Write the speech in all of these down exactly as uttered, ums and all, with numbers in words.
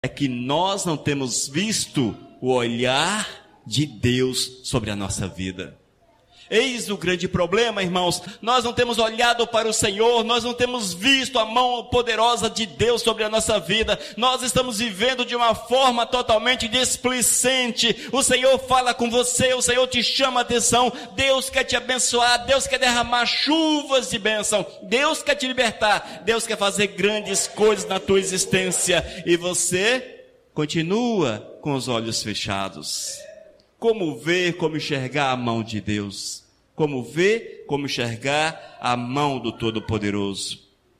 é que nós não temos visto o olhar de Deus sobre a nossa vida. Eis o grande problema, irmãos. Nós não temos olhado para o Senhor, nós não temos visto a mão poderosa de Deus sobre a nossa vida. Nós estamos vivendo de uma forma totalmente displicente. O Senhor fala com você, o Senhor te chama a atenção. Deus quer te abençoar, Deus quer derramar chuvas de bênção. Deus quer te libertar, Deus quer fazer grandes coisas na tua existência. E você continua com os olhos fechados. Como ver, como enxergar a mão de Deus? Como ver, como enxergar a mão do Todo-Poderoso?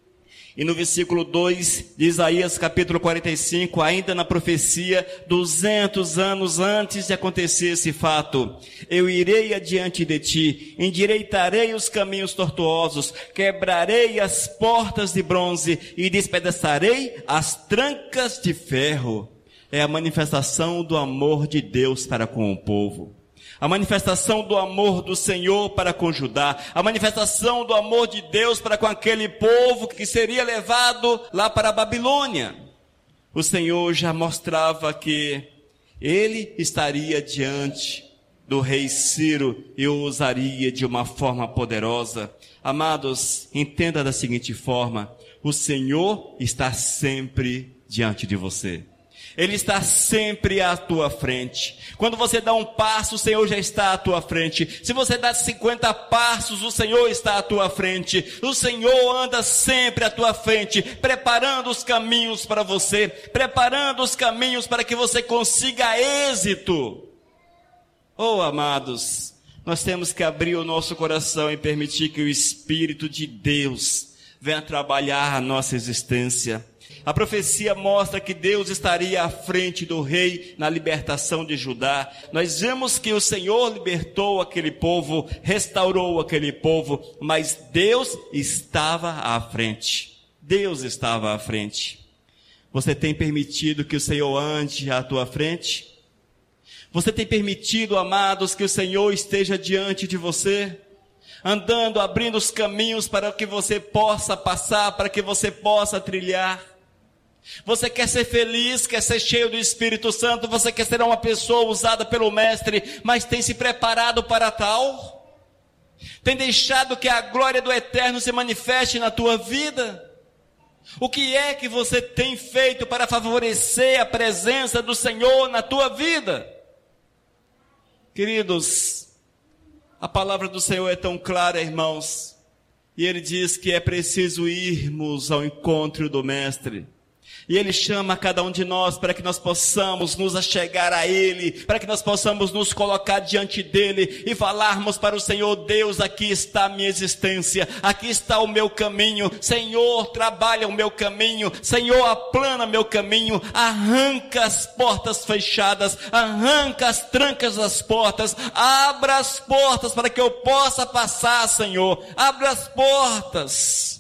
E no versículo dois de Isaías capítulo quarenta e cinco, ainda na profecia, duzentos anos antes de acontecer esse fato: eu irei adiante de ti, endireitarei os caminhos tortuosos, quebrarei as portas de bronze e despedaçarei as trancas de ferro. É a manifestação do amor de Deus para com o povo. A manifestação do amor do Senhor para com Judá. A manifestação do amor de Deus para com aquele povo que seria levado lá para a Babilônia. O Senhor já mostrava que ele estaria diante do rei Ciro e o usaria de uma forma poderosa. Amados, entenda da seguinte forma: o Senhor está sempre diante de você. Ele está sempre à tua frente. Quando você dá um passo, o Senhor já está à tua frente. Se você dá cinquenta passos, o Senhor está à tua frente. O Senhor anda sempre à tua frente, preparando os caminhos para você, preparando os caminhos para que você consiga êxito. Oh, amados, nós temos que abrir o nosso coração e permitir que o Espírito de Deus venha trabalhar a nossa existência. A profecia mostra que Deus estaria à frente do rei na libertação de Judá. Nós vemos que o Senhor libertou aquele povo, restaurou aquele povo, mas Deus estava à frente. Deus estava à frente. Você tem permitido que o Senhor ande à tua frente? Você tem permitido, amados, que o Senhor esteja diante de você? Andando, abrindo os caminhos para que você possa passar, para que você possa trilhar. Você quer ser feliz, quer ser cheio do Espírito Santo, você quer ser uma pessoa usada pelo Mestre, mas tem se preparado para tal? Tem deixado que a glória do Eterno se manifeste na tua vida? O que é que você tem feito para favorecer a presença do Senhor na tua vida? Queridos, a palavra do Senhor é tão clara, irmãos, e Ele diz que é preciso irmos ao encontro do Mestre. E Ele chama cada um de nós para que nós possamos nos achegar a Ele, para que nós possamos nos colocar diante dEle e falarmos para o Senhor: Deus, aqui está a minha existência, aqui está o meu caminho, Senhor, trabalha o meu caminho, Senhor, aplana meu caminho, arranca as portas fechadas, arranca as trancas das portas, abra as portas para que eu possa passar, Senhor, abra as portas.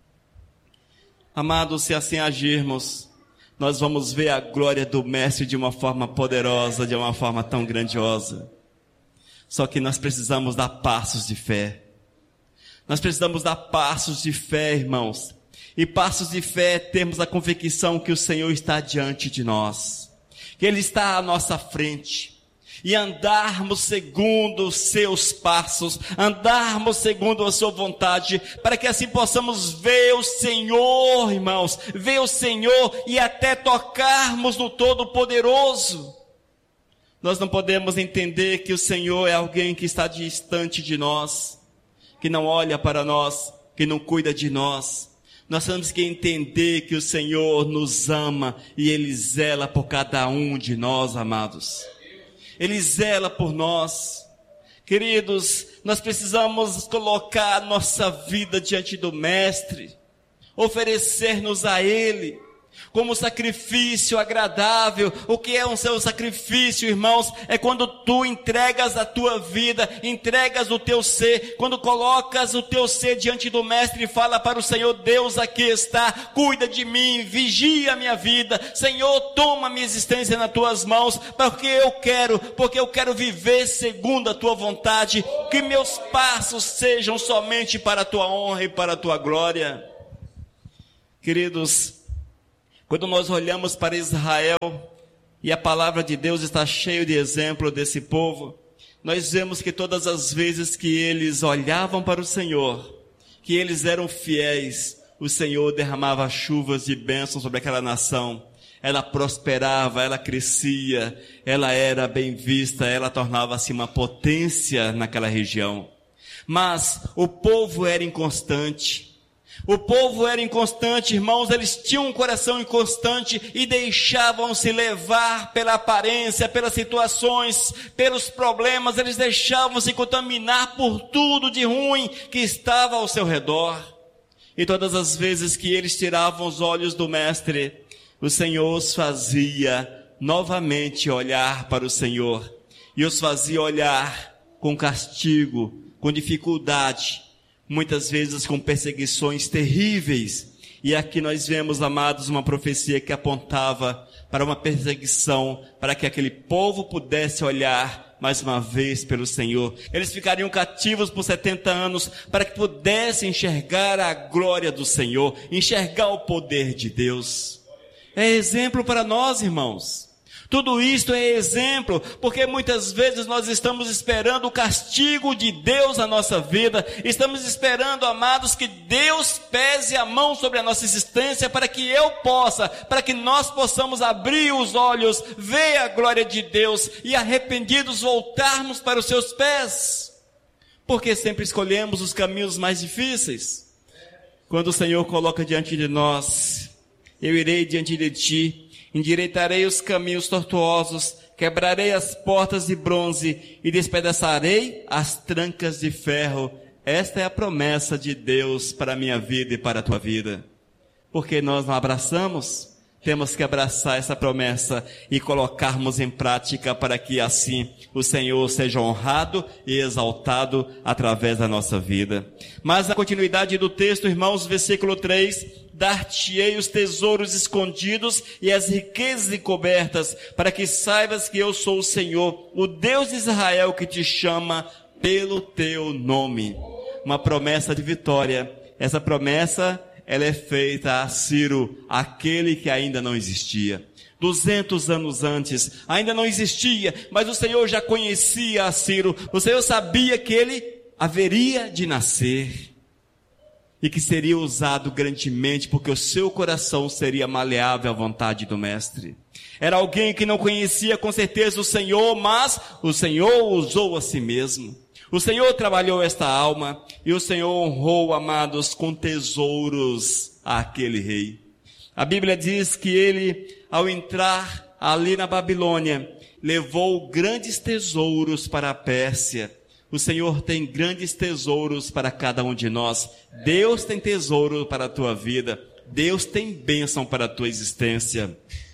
Amados, se assim agirmos, nós vamos ver a glória do Mestre de uma forma poderosa, de uma forma tão grandiosa. Só que nós precisamos dar passos de fé. Nós precisamos dar passos de fé, irmãos. E passos de fé é termos a convicção que o Senhor está diante de nós, que Ele está à nossa frente. E andarmos segundo os seus passos, andarmos segundo a sua vontade, para que assim possamos ver o Senhor, irmãos, ver o Senhor e até tocarmos no Todo-Poderoso. Nós não podemos entender que o Senhor é alguém que está distante de nós, que não olha para nós, que não cuida de nós. Nós temos que entender que o Senhor nos ama e Ele zela por cada um de nós, amados. Ele zela por nós. Queridos, nós precisamos colocar nossa vida diante do Mestre, oferecer-nos a Ele como sacrifício agradável. O que é um seu sacrifício, irmãos? É quando tu entregas a tua vida, entregas o teu ser, quando colocas o teu ser diante do Mestre e fala para o Senhor: Deus, aqui está, cuida de mim, vigia a minha vida, Senhor, toma a minha existência nas tuas mãos, porque eu quero, porque eu quero viver segundo a tua vontade, que meus passos sejam somente para a tua honra e para a tua glória. Queridos, Quando nós olhamos para Israel, e a palavra de Deus está cheia de exemplo desse povo, nós vemos que todas as vezes que eles olhavam para o Senhor, que eles eram fiéis, o Senhor derramava chuvas de bênção sobre aquela nação. Ela prosperava, ela crescia, ela era bem vista, ela tornava-se uma potência naquela região. Mas o povo era inconstante. O povo era inconstante, irmãos, eles tinham um coração inconstante e deixavam-se levar pela aparência, pelas situações, pelos problemas, eles deixavam-se contaminar por tudo de ruim que estava ao seu redor. E todas as vezes que eles tiravam os olhos do Mestre, o Senhor os fazia novamente olhar para o Senhor, e os fazia olhar com castigo, com dificuldade, muitas vezes com perseguições terríveis. E aqui nós vemos, amados, uma profecia que apontava para uma perseguição, para que aquele povo pudesse olhar mais uma vez pelo Senhor. Eles ficariam cativos por setenta anos, para que pudessem enxergar a glória do Senhor, enxergar o poder de Deus. É exemplo para nós, irmãos. Tudo isto é exemplo, porque muitas vezes nós estamos esperando o castigo de Deus na nossa vida, estamos esperando, amados, que Deus pese a mão sobre a nossa existência, para que eu possa, para que nós possamos abrir os olhos, ver a glória de Deus, e arrependidos voltarmos para os seus pés, porque sempre escolhemos os caminhos mais difíceis. Quando o Senhor coloca diante de nós: eu irei diante de ti, endireitarei os caminhos tortuosos, quebrarei as portas de bronze e despedaçarei as trancas de ferro. Esta é a promessa de Deus para a minha vida e para a tua vida. Porque nós não abraçamos? Temos que abraçar essa promessa e colocarmos em prática, para que assim o Senhor seja honrado e exaltado através da nossa vida. Mas na continuidade do texto, irmãos, versículo três: dar-te-ei os tesouros escondidos e as riquezas encobertas, para que saibas que eu sou o Senhor, o Deus de Israel, que te chama pelo teu nome. Uma promessa de vitória. Essa promessa, ela é feita a Ciro, aquele que ainda não existia. Duzentos anos antes, ainda não existia, mas o Senhor já conhecia a Ciro. O Senhor sabia que ele haveria de nascer e que seria usado grandemente, porque o seu coração seria maleável à vontade do Mestre. Era alguém que não conhecia com certeza o Senhor, mas o Senhor usou a si mesmo. O Senhor trabalhou esta alma, e o Senhor honrou, amados, com tesouros àquele rei. A Bíblia diz que ele, ao entrar ali na Babilônia, levou grandes tesouros para a Pérsia. O Senhor tem grandes tesouros para cada um de nós. Deus tem tesouro para a tua vida. Deus tem bênção para a tua existência.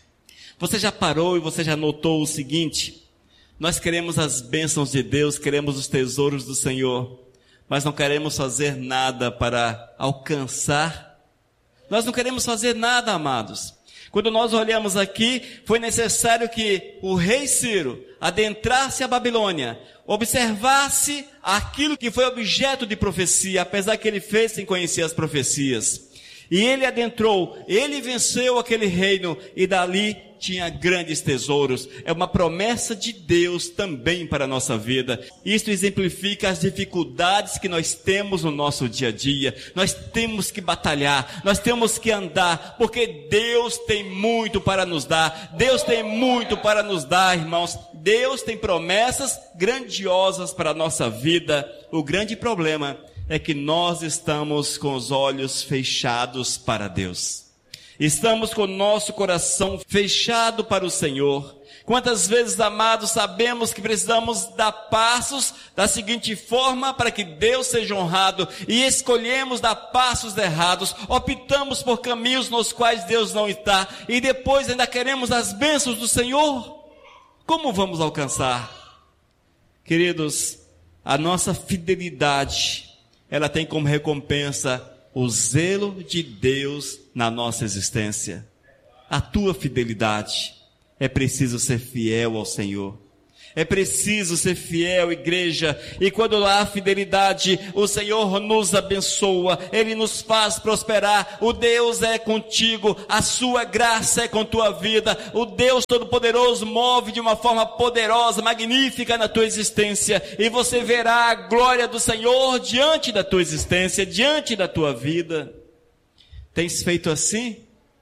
Você já parou e você já notou o seguinte: nós queremos as bênçãos de Deus, queremos os tesouros do Senhor, mas não queremos fazer nada para alcançar. Nós não queremos fazer nada, amados. Quando nós olhamos aqui, foi necessário que o rei Ciro adentrasse a Babilônia, observasse aquilo que foi objeto de profecia, apesar que ele fez sem conhecer as profecias. E ele adentrou, ele venceu aquele reino, e dali tinha grandes tesouros. É uma promessa de Deus também para a nossa vida. Isto exemplifica as dificuldades que nós temos no nosso dia a dia. Nós temos que batalhar, nós temos que andar, porque Deus tem muito para nos dar. Deus tem muito para nos dar, irmãos. Deus tem promessas grandiosas para a nossa vida. O grande problema é que nós estamos com os olhos fechados para Deus. Estamos com o nosso coração fechado para o Senhor. Quantas vezes, amados, sabemos que precisamos dar passos da seguinte forma para que Deus seja honrado, e escolhemos dar passos errados, optamos por caminhos nos quais Deus não está, e depois ainda queremos as bênçãos do Senhor. Como vamos alcançar? Queridos, a nossa fidelidade, ela tem como recompensa o zelo de Deus na nossa existência. A tua fidelidade. É preciso ser fiel ao Senhor. É preciso ser fiel, igreja, e quando há fidelidade, o Senhor nos abençoa, Ele nos faz prosperar. O Deus é contigo, a sua graça é com tua vida, o Deus Todo-Poderoso move de uma forma poderosa, magnífica na tua existência, e você verá a glória do Senhor diante da tua existência, diante da tua vida. Tens feito assim?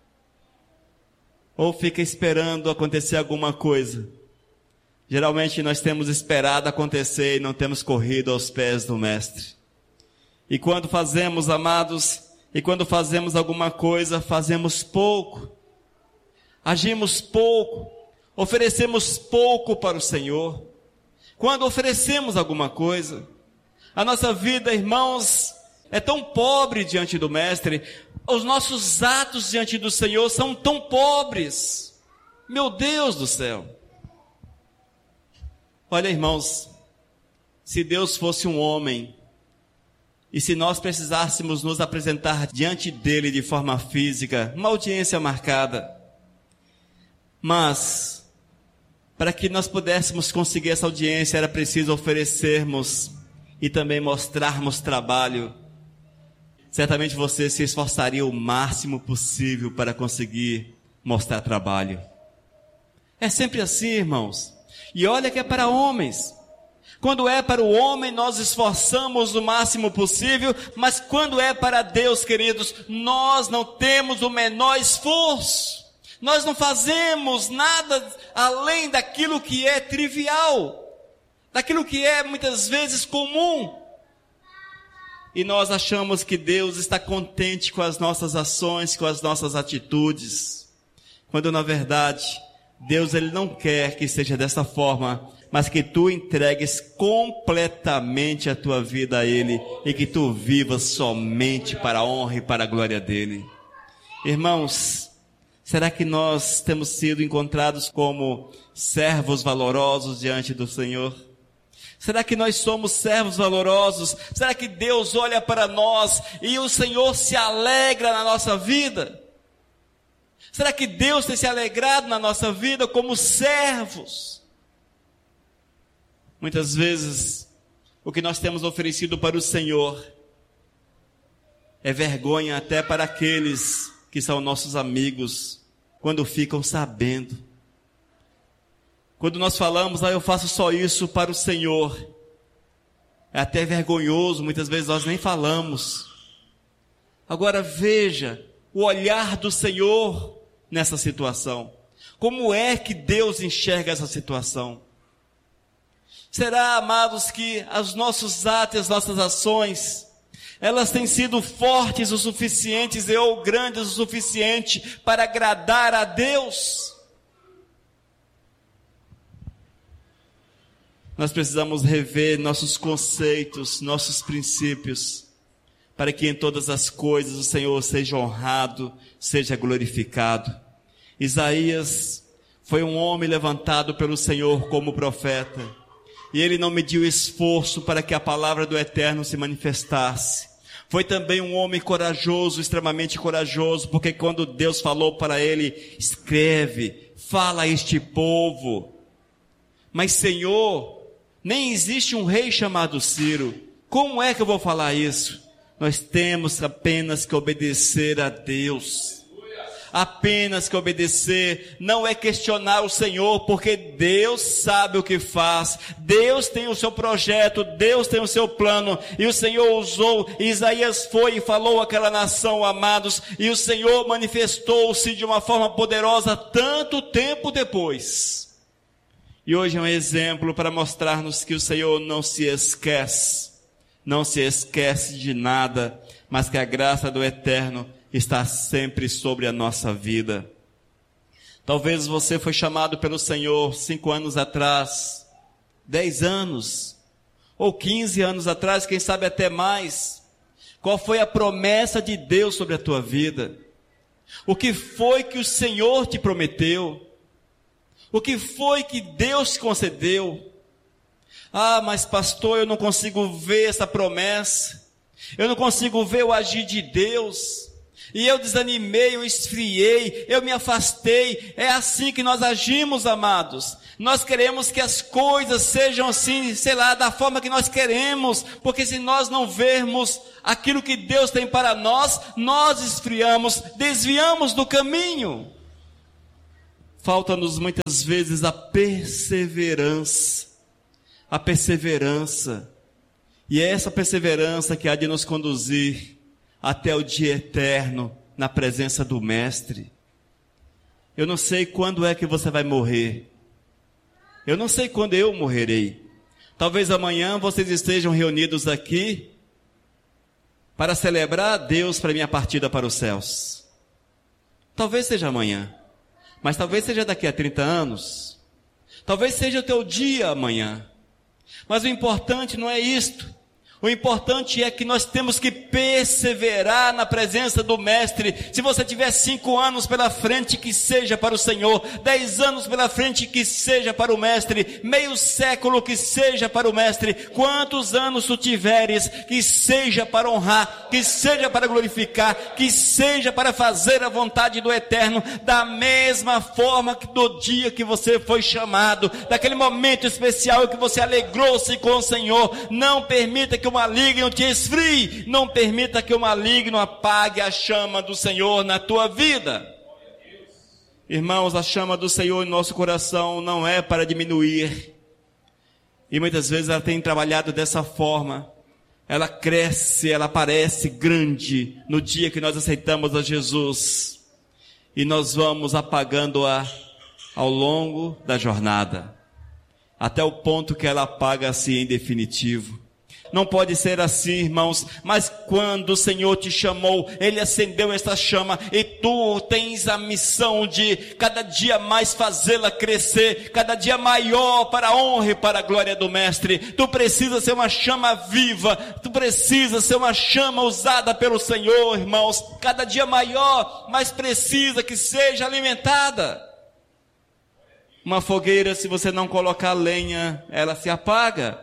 Ou fica esperando acontecer alguma coisa? Geralmente nós temos esperado acontecer e não temos corrido aos pés do Mestre. E quando fazemos, amados, e quando fazemos alguma coisa, fazemos pouco, agimos pouco, oferecemos pouco para o Senhor. Quando oferecemos alguma coisa, a nossa vida, irmãos, é tão pobre diante do Mestre, os nossos atos diante do Senhor são tão pobres. Meu Deus do céu! Olha, irmãos, se Deus fosse um homem, e se nós precisássemos nos apresentar diante dele de forma física, uma audiência marcada, mas, para que nós pudéssemos conseguir essa audiência, era preciso oferecermos e também mostrarmos trabalho. Certamente você se esforçaria o máximo possível para conseguir mostrar trabalho. É sempre assim, irmãos. E olha que é para homens. Quando é para o homem, nós esforçamos o máximo possível, mas quando é para Deus, queridos, nós não temos o menor esforço. Nós não fazemos nada além daquilo que é trivial, daquilo que é muitas vezes comum. E nós achamos que Deus está contente com as nossas ações, com as nossas atitudes, quando na verdade Deus ele não quer que seja dessa forma, mas que tu entregues completamente a tua vida a Ele e que tu vivas somente para a honra e para a glória dEle. Irmãos, será que nós temos sido encontrados como servos valorosos diante do Senhor? Será que nós somos servos valorosos? Será que Deus olha para nós e o Senhor se alegra na nossa vida? Será que Deus tem se alegrado na nossa vida como servos? Muitas vezes, o que nós temos oferecido para o Senhor é vergonha até para aqueles que são nossos amigos, quando ficam sabendo. Quando nós falamos, ah, eu faço só isso para o Senhor, é até vergonhoso, muitas vezes nós nem falamos. Agora veja o olhar do Senhor nessa situação. Como é que Deus enxerga essa situação? Será, amados, que os nossos atos, as nossas ações, elas têm sido fortes o suficientes ou grandes o suficiente para agradar a Deus? Nós precisamos rever nossos conceitos, nossos princípios, para que em todas as coisas o Senhor seja honrado, seja glorificado. Isaías foi um homem levantado pelo Senhor como profeta, e ele não mediu esforço para que a palavra do Eterno se manifestasse. Foi também um homem corajoso, extremamente corajoso, porque quando Deus falou para ele, escreve, fala a este povo. Mas Senhor, nem existe um rei chamado Ciro, como é que eu vou falar isso? Nós temos apenas que obedecer a Deus. Apenas que obedecer, não é questionar o Senhor, porque Deus sabe o que faz, Deus tem o seu projeto, Deus tem o seu plano, e o Senhor usou, Isaías foi e falou àquela nação, amados, e o Senhor manifestou-se de uma forma poderosa tanto tempo depois. E hoje é um exemplo para mostrar-nos que o Senhor não se esquece, não se esquece de nada, mas que a graça do Eterno está sempre sobre a nossa vida. Talvez você foi chamado pelo Senhor cinco anos atrás, dez anos, ou quinze anos atrás, quem sabe até mais. Qual foi a promessa de Deus sobre a tua vida? O que foi que o Senhor te prometeu? O que foi que Deus te concedeu? Ah, mas pastor, eu não consigo ver essa promessa. Eu não consigo ver o agir de Deus. E eu desanimei, eu esfriei, eu me afastei. É assim que nós agimos, amados. Nós queremos que as coisas sejam assim, sei lá, da forma que nós queremos. Porque se nós não vermos aquilo que Deus tem para nós, nós esfriamos, desviamos do caminho. Falta-nos muitas vezes a perseverança. A perseverança. E é essa perseverança que há de nos conduzir até o dia eterno, na presença do Mestre. Eu não sei quando é que você vai morrer. Eu não sei quando eu morrerei. Talvez amanhã vocês estejam reunidos aqui para celebrar a Deus para minha partida para os céus. Talvez seja amanhã, mas talvez seja daqui a trinta anos. Talvez seja o teu dia amanhã. Mas o importante não é isto. O importante é que nós temos que perseverar na presença do Mestre. Se você tiver cinco anos pela frente, que seja para o Senhor. Dez anos pela frente, que seja para o Mestre. Meio século, que seja para o Mestre. Quantos anos tu tiveres, que seja para honrar, que seja para glorificar, que seja para fazer a vontade do Eterno, da mesma forma que do dia que você foi chamado, daquele momento especial que você alegrou-se com o Senhor. Não permita que o maligno te esfrie, não permita que o maligno apague a chama do Senhor na tua vida. Irmãos, a chama do Senhor em nosso coração não é para diminuir, e muitas vezes ela tem trabalhado dessa forma. Ela cresce, ela parece grande no dia que nós aceitamos a Jesus, e nós vamos apagando-a ao longo da jornada, até o ponto que ela apaga-se em definitivo. Não pode ser assim, irmãos, mas quando o Senhor te chamou, Ele acendeu esta chama, e tu tens a missão de cada dia mais fazê-la crescer, cada dia maior para a honra e para a glória do Mestre. Tu precisa ser uma chama viva, tu precisa ser uma chama usada pelo Senhor, irmãos, cada dia maior, mas precisa que seja alimentada. Uma fogueira, se você não colocar lenha, ela se apaga.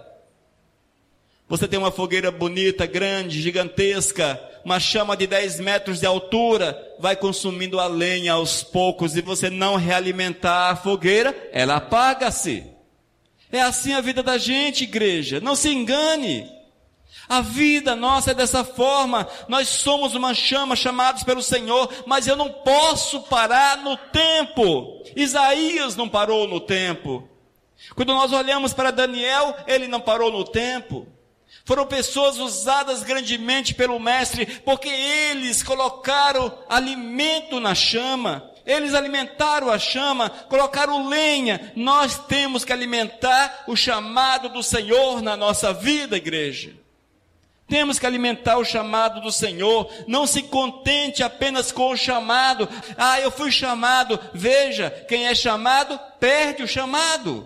Você tem uma fogueira bonita, grande, gigantesca, uma chama de dez metros de altura, vai consumindo a lenha aos poucos, e você não realimentar a fogueira, ela apaga-se. É assim a vida da gente, igreja, não se engane. A vida nossa é dessa forma. Nós somos uma chama chamados pelo Senhor, mas eu não posso parar no tempo. Isaías não parou no tempo. Quando nós olhamos para Daniel, ele não parou no tempo. Foram pessoas usadas grandemente pelo Mestre, porque eles colocaram alimento na chama, eles alimentaram a chama, colocaram lenha. Nós temos que alimentar o chamado do Senhor na nossa vida, igreja. Temos que alimentar o chamado do Senhor. Não se contente apenas com o chamado. Ah, eu fui chamado. Veja, quem é chamado, perde o chamado.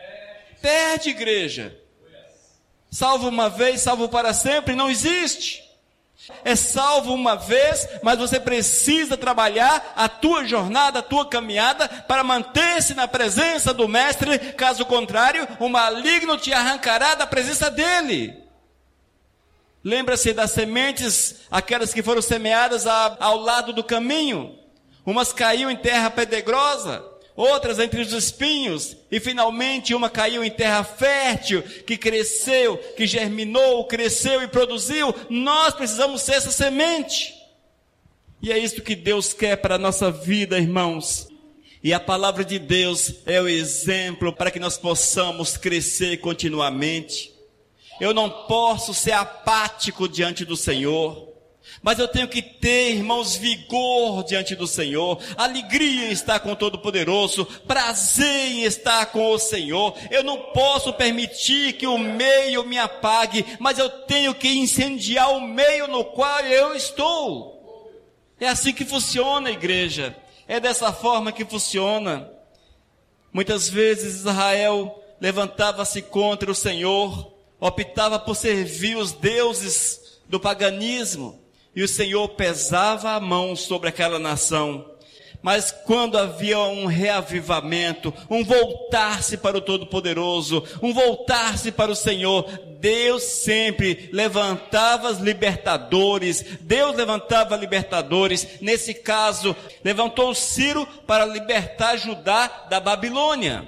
Perde, igreja. Salvo uma vez, salvo para sempre, não existe. É salvo uma vez, mas você precisa trabalhar a tua jornada, a tua caminhada, para manter-se na presença do Mestre. Caso contrário, o maligno te arrancará da presença dele. Lembra-se das sementes, aquelas que foram semeadas ao lado do caminho. Umas caíam em terra pedregosa, outras entre os espinhos, e finalmente uma caiu em terra fértil, que cresceu, que germinou, cresceu e produziu. Nós precisamos ser essa semente. E é isso que Deus quer para a nossa vida, irmãos. E a palavra de Deus é o exemplo para que nós possamos crescer continuamente. Eu não posso ser apático diante do Senhor, mas eu tenho que ter, irmãos, vigor diante do Senhor, alegria em estar com o Todo-Poderoso, prazer em estar com o Senhor. Eu não posso permitir que o meio me apague, mas eu tenho que incendiar o meio no qual eu estou. É assim que funciona, igreja. É dessa forma que funciona. Muitas vezes Israel levantava-se contra o Senhor, optava por servir os deuses do paganismo, e o Senhor pesava a mão sobre aquela nação. Mas quando havia um reavivamento, um voltar-se para o Todo-Poderoso, um voltar-se para o Senhor, Deus sempre levantava libertadores, Deus levantava libertadores. Nesse caso, levantou Ciro para libertar Judá da Babilônia.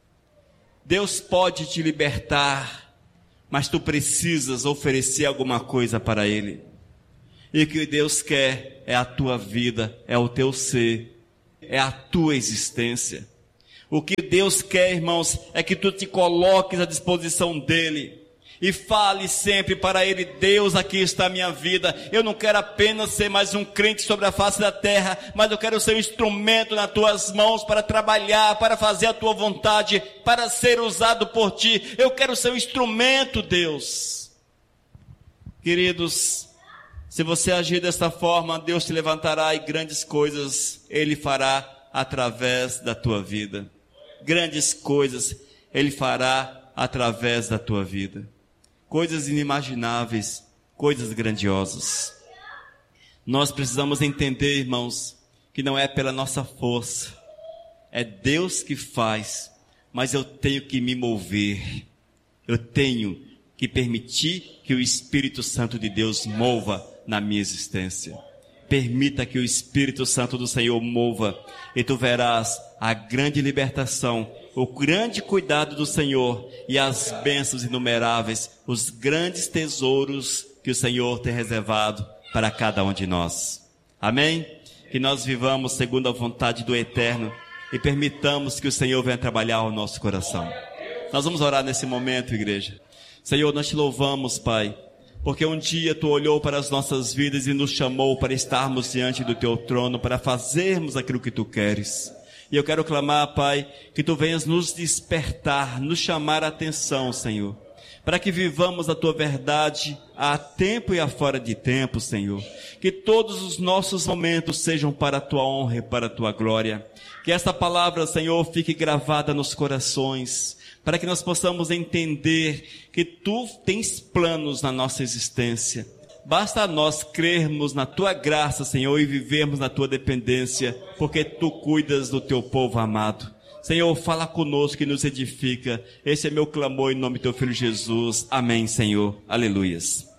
Deus pode te libertar, mas tu precisas oferecer alguma coisa para Ele. E o que Deus quer é a tua vida, é o teu ser, é a tua existência. O que Deus quer, irmãos, é que tu te coloques à disposição dEle e fale sempre para Ele: Deus, aqui está a minha vida. Eu não quero apenas ser mais um crente sobre a face da terra, mas eu quero ser um instrumento nas tuas mãos para trabalhar, para fazer a tua vontade, para ser usado por ti. Eu quero ser um instrumento, Deus. Queridos, se você agir desta forma, Deus te levantará e grandes coisas Ele fará através da tua vida. Grandes coisas Ele fará através da tua vida. Coisas inimagináveis, coisas grandiosas. Nós precisamos entender, irmãos, que não é pela nossa força. É Deus que faz, mas eu tenho que me mover. Eu tenho que permitir que o Espírito Santo de Deus mova na minha existência. Permita que o Espírito Santo do Senhor mova, e tu verás a grande libertação, o grande cuidado do Senhor e as bênçãos inumeráveis, os grandes tesouros que o Senhor tem reservado para cada um de nós. Amém? Que nós vivamos segundo a vontade do Eterno e permitamos que o Senhor venha trabalhar o nosso coração. Nós vamos orar nesse momento, igreja. Senhor, nós te louvamos, Pai, porque um dia tu olhou para as nossas vidas e nos chamou para estarmos diante do teu trono, para fazermos aquilo que tu queres. E eu quero clamar, Pai, que tu venhas nos despertar, nos chamar a atenção, Senhor, para que vivamos a tua verdade a tempo e a fora de tempo, Senhor. Que todos os nossos momentos sejam para a tua honra e para a tua glória. Que esta palavra, Senhor, fique gravada nos corações, para que nós possamos entender que tu tens planos na nossa existência. Basta a nós crermos na tua graça, Senhor, e vivermos na tua dependência, porque tu cuidas do teu povo amado. Senhor, fala conosco e nos edifica. Esse é meu clamor em nome do teu Filho Jesus. Amém, Senhor. Aleluias.